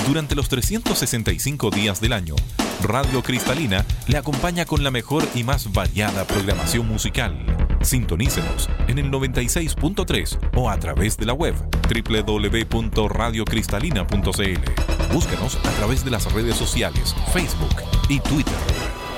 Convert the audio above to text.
Durante los 365 días del año, Radio Cristalina le acompaña con la mejor y más variada programación musical. Sintonícenos en el 96.3 o a través de la web www.radiocristalina.cl. Búscanos a través de las redes sociales, Facebook y Twitter.